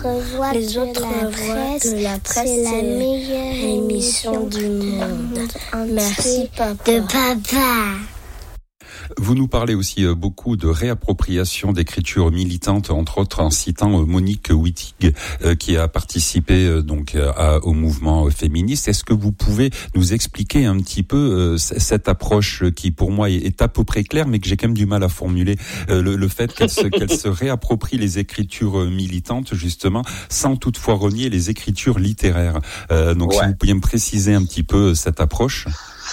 Les autres voix de la presse, c'est la meilleure émission du monde. Merci, papa. De papa. Vous nous parlez aussi beaucoup de réappropriation d'écriture militante, entre autres en citant Monique Wittig, qui a participé au mouvement féministe. Est-ce que vous pouvez nous expliquer un petit peu cette approche qui, pour moi, est à peu près claire, mais que j'ai quand même du mal à formuler, le fait qu'elle se réapproprie les écritures militantes, justement, sans toutefois renier les écritures littéraires. Si vous pouviez me préciser un petit peu cette approche.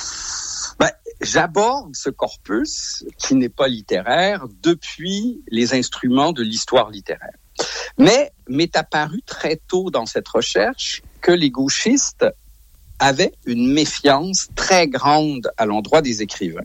J'aborde ce corpus qui n'est pas littéraire depuis les instruments de l'histoire littéraire. Mais m'est apparu très tôt dans cette recherche que les gauchistes avaient une méfiance très grande à l'endroit des écrivains.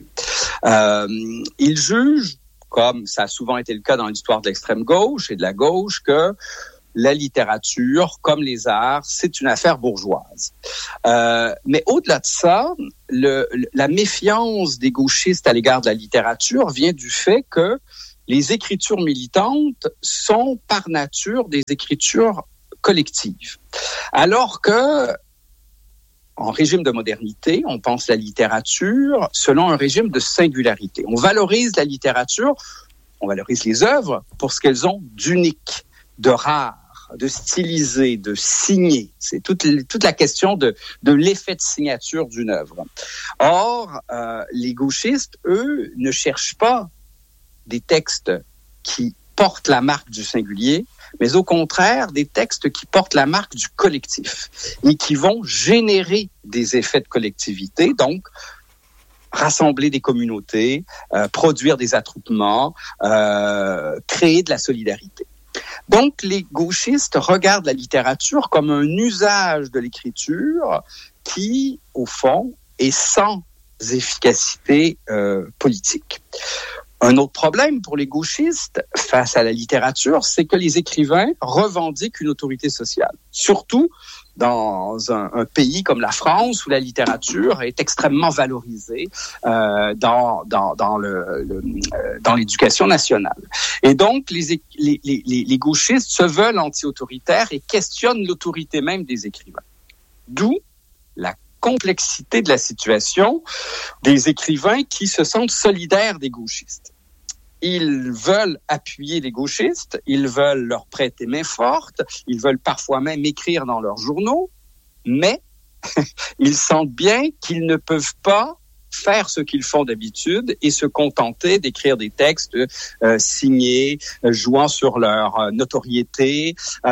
Ils jugent, comme ça a souvent été le cas dans l'histoire de l'extrême gauche et de la gauche, que la littérature, comme les arts, c'est une affaire bourgeoise. Mais au-delà de ça, la méfiance des gauchistes à l'égard de la littérature vient du fait que les écritures militantes sont par nature des écritures collectives. Alors que, en régime de modernité, on pense la littérature selon un régime de singularité. On valorise la littérature, on valorise les œuvres pour ce qu'elles ont d'unique, de rare, de styliser, de signer. C'est toute la question de l'effet de signature d'une œuvre. Or, les gauchistes, eux, ne cherchent pas des textes qui portent la marque du singulier, mais au contraire, des textes qui portent la marque du collectif et qui vont générer des effets de collectivité, donc rassembler des communautés, produire des attroupements, créer de la solidarité. Donc, les gauchistes regardent la littérature comme un usage de l'écriture qui, au fond, est sans efficacité politique. Un autre problème pour les gauchistes face à la littérature, c'est que les écrivains revendiquent une autorité sociale. Surtout dans un pays comme la France où la littérature est extrêmement valorisée dans l'éducation nationale. Et donc les gauchistes se veulent anti-autoritaires et questionnent l'autorité même des écrivains. D'où la complexité de la situation des écrivains qui se sentent solidaires des gauchistes. Ils veulent appuyer les gauchistes, ils veulent leur prêter main forte, ils veulent parfois même écrire dans leurs journaux, mais ils sentent bien qu'ils ne peuvent pas faire ce qu'ils font d'habitude et se contenter d'écrire des textes signés, jouant sur leur notoriété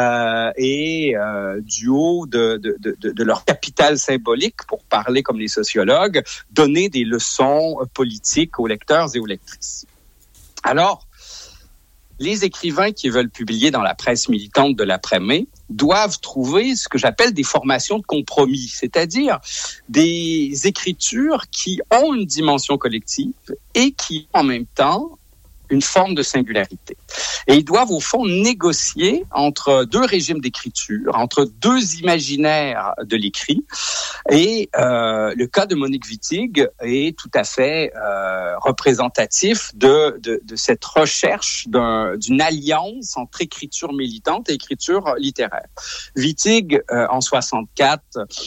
et du haut de leur capital symbolique, pour parler comme les sociologues, donner des leçons politiques aux lecteurs et aux lectrices. Alors, les écrivains qui veulent publier dans la presse militante de l'après-mai doivent trouver ce que j'appelle des formations de compromis, c'est-à-dire des écritures qui ont une dimension collective et qui, en même temps, une forme de singularité. Et ils doivent, au fond, négocier entre deux régimes d'écriture, entre deux imaginaires de l'écrit. Et le cas de Monique Wittig est tout à fait représentatif de cette recherche d'une alliance entre écriture militante et écriture littéraire. Wittig, en 64,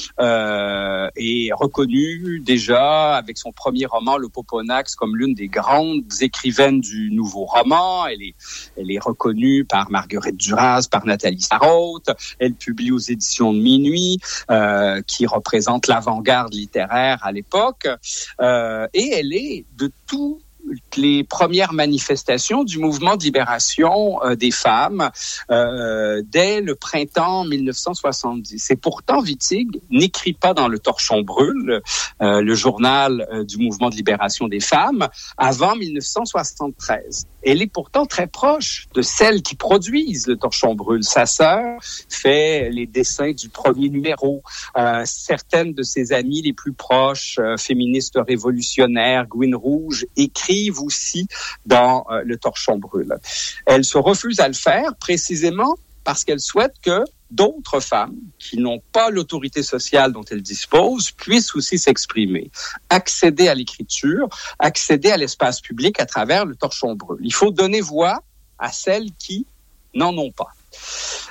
est reconnue déjà avec son premier roman, Le Poponax, comme l'une des grandes écrivaines du nouveau roman. Elle est reconnue par Marguerite Duras, par Nathalie Sarraute. Elle publie aux éditions de Minuit, qui représente l'avant-garde littéraire à l'époque. Et elle est de toutes les premières manifestations du mouvement de libération des femmes dès le printemps 1970. Et pourtant, Wittig n'écrit pas dans Le Torchon brûle, le journal du mouvement de libération des femmes, avant 1973. Elle est pourtant très proche de celles qui produisent Le Torchon brûle. Sa sœur fait les dessins du premier numéro. Certaines de ses amies les plus proches, féministes révolutionnaires, Gouine Rouge, écrivent aussi dans Le Torchon brûle. Elle se refuse à le faire précisément parce qu'elle souhaite que d'autres femmes qui n'ont pas l'autorité sociale dont elles disposent puissent aussi s'exprimer, accéder à l'écriture, accéder à l'espace public à travers Le Torchon brûle. Il faut donner voix à celles qui n'en ont pas.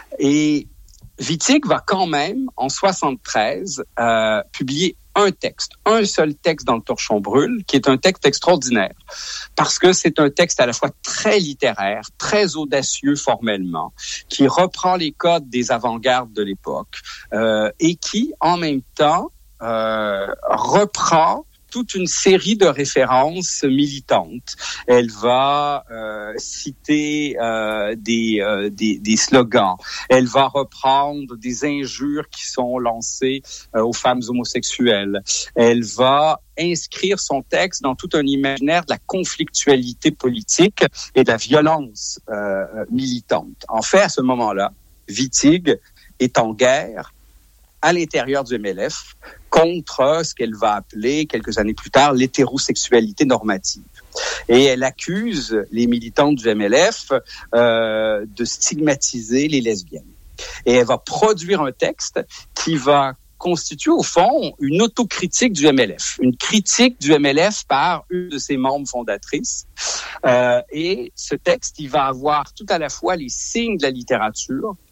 Et Wittig va quand même, en 73, publier un seul texte dans le Torchon Brûle, qui est un texte extraordinaire, parce que c'est un texte à la fois très littéraire, très audacieux formellement, qui reprend les codes des avant-gardes de l'époque, et qui, en même temps, reprend toute une série de références militantes. Elle va citer des slogans. Elle va reprendre des injures qui sont lancées aux femmes homosexuelles. Elle va inscrire son texte dans tout un imaginaire de la conflictualité politique et de la violence militante. En fait, à ce moment-là, Wittig est en guerre à l'intérieur du MLF contre ce qu'elle va appeler, quelques années plus tard, l'hétérosexualité normative. Et elle accuse les militantes du MLF de stigmatiser les lesbiennes. Et elle va produire un texte qui va constitue au fond une autocritique du MLF, une critique du MLF par une de ses membres fondatrices. Et ce texte, il va avoir tout à la fois les signes de la littérature